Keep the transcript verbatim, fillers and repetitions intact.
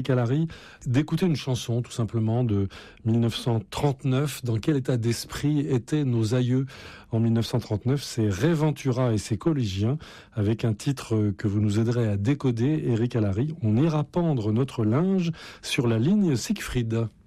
Calari, d'écouter une chanson tout simplement de mille neuf cent trente-neuf. Dans quel état d'esprit étaient nos aïeux en mille neuf cent trente-neuf? C'est Ray Ventura et ses collégiens, avec un titre que vous nous aiderez à décoder, Eric Calari. On ira pendre notre linge sur la ligne Siegfried.